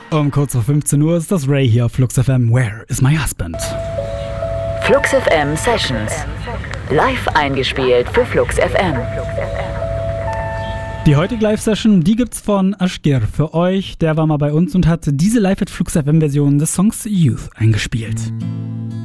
Um kurz vor 15 Uhr ist das Ray hier auf Flux FM. Where is my husband? Flux FM Sessions. Live eingespielt für Flux FM. Die heutige Live-Session, die gibt's von Ashgir für euch. Der war mal bei uns und hat diese Live at Flux FM-Version des Songs Youth eingespielt.